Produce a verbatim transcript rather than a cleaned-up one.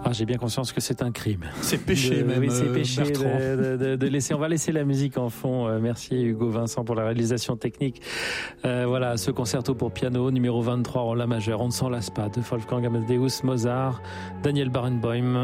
Ah, j'ai bien conscience que c'est un crime. C'est péché de, même. Oui, c'est péché euh, de, de, de laisser. On va laisser la musique en fond. Euh, merci Hugo Vincent pour la réalisation technique. Euh, voilà, ce concerto pour piano numéro vingt-trois en la majeure. On ne s'en lasse pas de Wolfgang Amadeus Mozart, Daniel Barenboim.